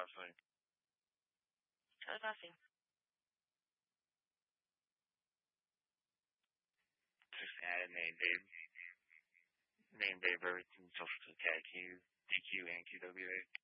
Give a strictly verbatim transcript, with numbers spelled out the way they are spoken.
honestly. Oh, nothing. Just add a name, babe. Name, babe, everything social T Q, T Q, and Q W A.